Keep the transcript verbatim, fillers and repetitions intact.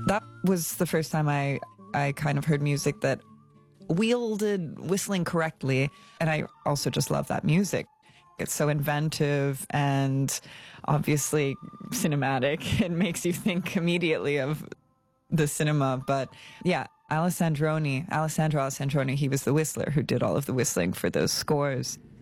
That was the first time I, I kind of heard music that wielded whistling correctly. And I also just love that music. It's so inventive and obviously cinematic. It makes you think immediately of the cinema. But yeah, Alessandroni, Alessandro Alessandroni, he was the whistler who did all of the whistling for those scores.